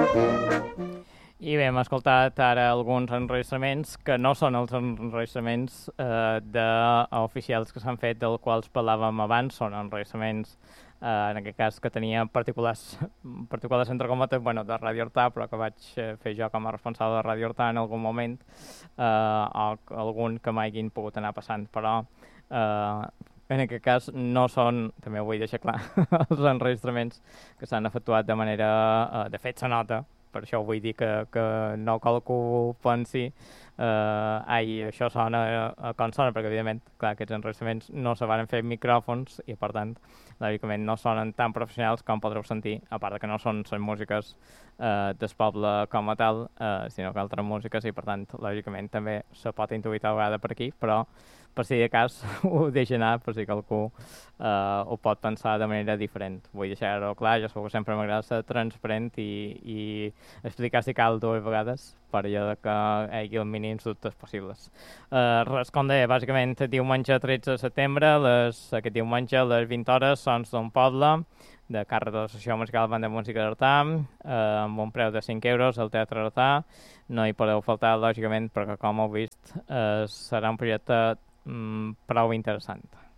I bé, hem escoltat ara alguns enregistraments que no són els enregistraments oficials que s'han fet, dels quals parlàvem abans, són enregistraments, en aquest cas, que tenia particulars entre cometes, bueno, de Radio Horta, però que vaig fer jo com a responsable de Radio Horta en algun moment, o algun que m'hagin pogut anar passant, però en aquest cas no són, també ho vull deixar clar, els enregistraments que s'han efectuat de manera... de fet, se nota, per això vull dir que no cal que ho pensi, això sona com sona, perquè evidentment, clar, aquests enregistraments no se van fer micròfons i per tant, lògicament no sonen tan professionals com podreu sentir, a part que no són les músiques del poble com a tal, sinó que altres músiques i per tant, lògicament també se pot intuir tal vegada per aquí, però per si de cas ho deixa anar, per si algú ho pot pensar de manera diferent. Vull deixar-ho clar, jo segur que sempre m'agrada ser transparent i explicar si cal dues vegades per allò que hi hagi els mínims dubtes possibles. Res, com deia, bàsicament diumenge 13 de setembre, aquest diumenge a les 20 hores, Sons d'un Poble, de càrrec de l'Associació Musical Banda de Música d'Artà, amb un preu de 5 euros al Teatre Artà. No hi podeu faltar, lògicament, perquè com heu vist serà un projecte prou interessant.